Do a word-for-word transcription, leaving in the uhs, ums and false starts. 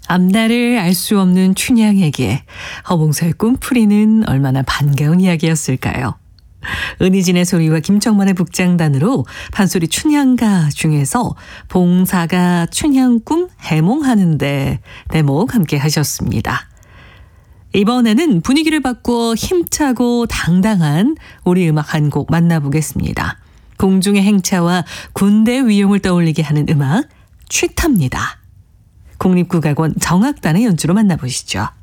앞날을 알 수 없는 춘향에게 허봉서의 꿈풀이는 얼마나 반가운 이야기였을까요? 은희진의 소리와 김청만의 북장단으로 판소리 춘향가 중에서 봉사가 춘향꿈 해몽하는데 대목 함께 하셨습니다. 이번에는 분위기를 바꾸어 힘차고 당당한 우리 음악 한 곡 만나보겠습니다. 공중의 행차와 군대 위용을 떠올리게 하는 음악 취탑니다. 국립국악원 정악단의 연주로 만나보시죠.